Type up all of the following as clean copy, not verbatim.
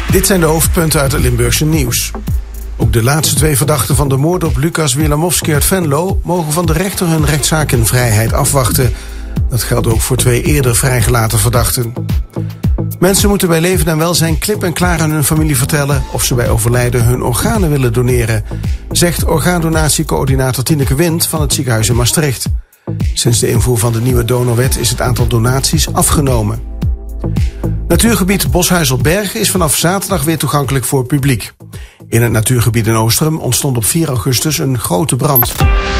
Dit zijn de hoofdpunten uit het Limburgse nieuws. Ook de laatste 2 verdachten van de moord op Lucas Wilamowski uit Venlo mogen van de rechter hun rechtszaak in vrijheid afwachten. Dat geldt ook voor 2 eerder vrijgelaten verdachten. Mensen moeten bij leven en welzijn klip en klaar aan hun familie vertellen of ze bij overlijden hun organen willen doneren, zegt orgaandonatiecoördinator Tineke Wind van het ziekenhuis in Maastricht. Sinds de invoer van de nieuwe donorwet is het aantal donaties afgenomen. Natuurgebied Boshuizelberg is vanaf zaterdag weer toegankelijk voor het publiek. In het natuurgebied in Oostrum ontstond op 4 augustus een grote brand.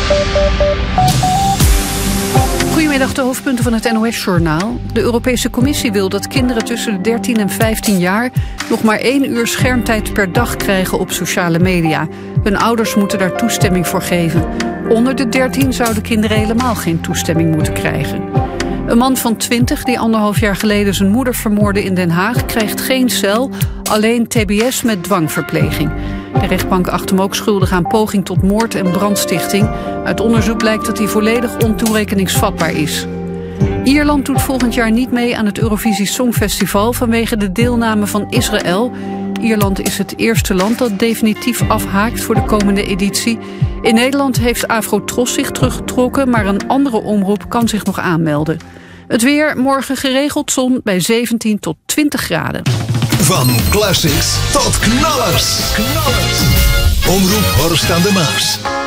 Goedemiddag, de hoofdpunten van het NOS-journaal. De Europese Commissie wil dat kinderen tussen de 13 en 15 jaar... nog maar 1 uur schermtijd per dag krijgen op sociale media. Hun ouders moeten daar toestemming voor geven. Onder de 13 zouden kinderen helemaal geen toestemming moeten krijgen. Een man van 20 die 1,5 jaar geleden zijn moeder vermoordde in Den Haag... krijgt geen cel, alleen tbs met dwangverpleging. De rechtbank acht hem ook schuldig aan poging tot moord en brandstichting. Uit onderzoek blijkt dat hij volledig ontoerekeningsvatbaar is. Ierland doet volgend jaar niet mee aan het Eurovisie Songfestival... vanwege de deelname van Israël. Ierland is het eerste land dat definitief afhaakt voor de komende editie. In Nederland heeft Afro-Tros zich teruggetrokken... maar een andere omroep kan zich nog aanmelden. Het weer, morgen geregeld zon bij 17 tot 20 graden. Van classics tot knallers. Omroep Horst aan de Maas.